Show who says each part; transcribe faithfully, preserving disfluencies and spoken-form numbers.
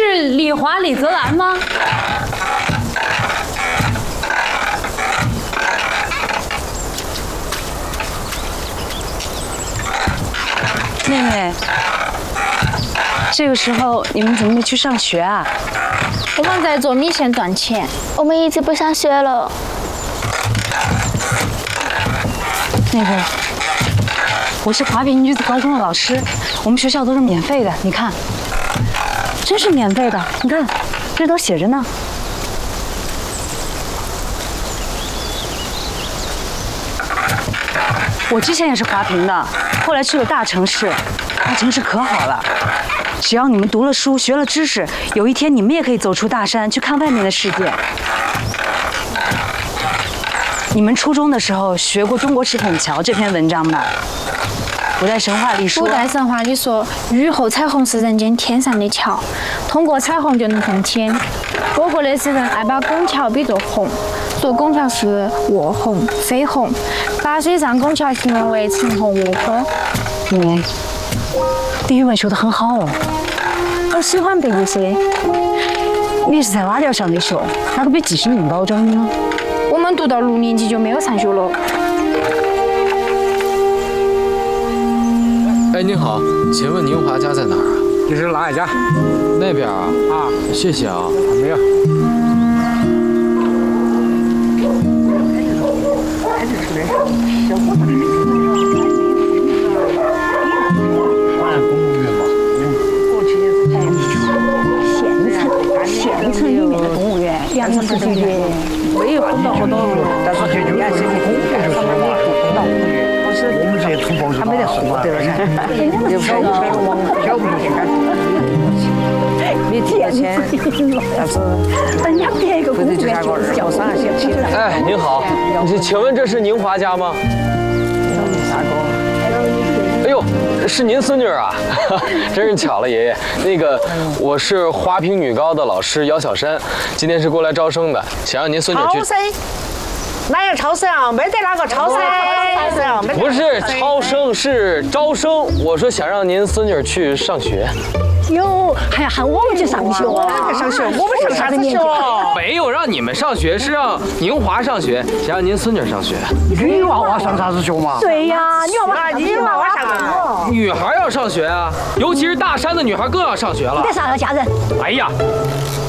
Speaker 1: 是李华、李泽兰吗？
Speaker 2: 妹妹，这个时候你们怎么没去上学啊？
Speaker 3: 我们在做米线赚钱，我们一直不上学了。
Speaker 2: 那个，我是华坪女子高中的老师，我们学校都是免费的，你看，真是免费的，你看，这都写着呢。我之前也是华坪的，后来去了大城市，大城市可好了。只要你们读了书，学了知识，有一天你们也可以走出大山，去看外面的世界。你们初中的时候学过《中国赤孔桥》这篇文章吧？古代神话里说，
Speaker 3: 古代神话里说，雨后彩虹是人间天上的桥，通过彩虹就能挣钱。我国的诗人爱把拱桥比作虹，说拱桥是卧虹、飞虹，把水上拱桥形容为晴空卧火。
Speaker 2: 你地语文学得很好哦。
Speaker 3: 我喜欢背这些。
Speaker 2: 你是在哪条上的学？哪个比继续念高中呢？
Speaker 3: 我们读到六年级就没有上学了。
Speaker 4: 哎，您好，请问宁华家在哪儿啊？
Speaker 5: 你是哪一家？
Speaker 4: 那边啊。
Speaker 5: 啊，
Speaker 4: 谢谢啊。
Speaker 5: 没有。
Speaker 2: 县城里面的公务员，两个是级的，没有很多很多，但是就就还是公务员上面没碰到。我们这些土包子，他没得获得噻，有小小不就干？没提钱，但是人家别个公务员就是叫上去去了。
Speaker 4: 哎，您好，请请问这是宁华家吗？
Speaker 2: 大哥。
Speaker 4: 哎呦，是您孙女啊，真是巧了，爷爷。那个，我是华坪女高的老师姚小山，今天是过来招生的，想让您孙女去。
Speaker 6: 招生？哪有超生？没得那个超生，超生。
Speaker 4: 不是超生，是招生。我说想让您孙女去上学。
Speaker 2: 哟，还喊我们去上学啊？
Speaker 6: 上学，我们上啥子学？
Speaker 4: 没有让你们上学，是让宁华上学，想让您孙女上学。
Speaker 5: 女娃娃上啥子学嘛？
Speaker 2: 对呀，女娃娃，
Speaker 6: 女娃娃上
Speaker 4: 学。女孩要上学啊，尤其是大山的女孩更要上学了。
Speaker 2: 别杀了家人。
Speaker 4: 哎呀。